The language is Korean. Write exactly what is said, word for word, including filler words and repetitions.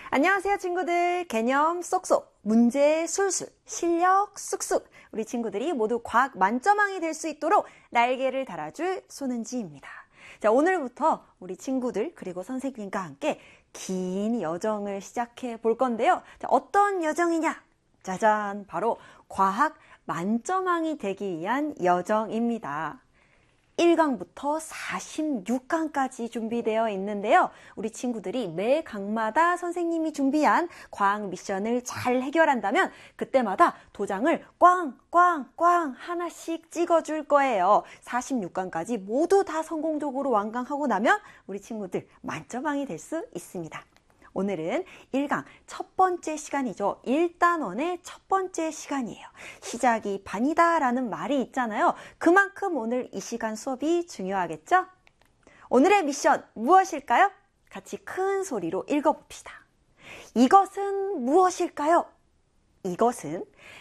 안녕하세요, 친구들. 개념 쏙쏙, 문제 술술, 실력 쑥쑥. 우리 친구들이 모두 과학 만점왕이 될 수 있도록 날개를 달아줄 손은지입니다. 자, 오늘부터 우리 친구들 그리고 선생님과 함께 긴 여정을 시작해 볼 건데요. 자, 어떤 여정이냐? 짜잔, 바로 과학 만점왕이 되기 위한 여정입니다. 일 강부터 사십육 강까지 준비되어 있는데요. 우리 친구들이 매 강마다 선생님이 준비한 과학 미션을 잘 해결한다면 그때마다 도장을 꽝꽝꽝 하나씩 찍어줄 거예요. 사십육 강까지 모두 다 성공적으로 완강하고 나면 우리 친구들 만점왕이 될 수 있습니다. 오늘은 일 강 첫 번째 시간이죠. 일 단원의 첫 번째 시간이에요. 시작이 반이다 라는 말이 있잖아요. 그만큼 오늘 이 시간 수업이 중요하겠죠? 오늘의 미션 무엇일까요? 같이 큰 소리로 읽어봅시다. 이것은 무엇일까요? 이것은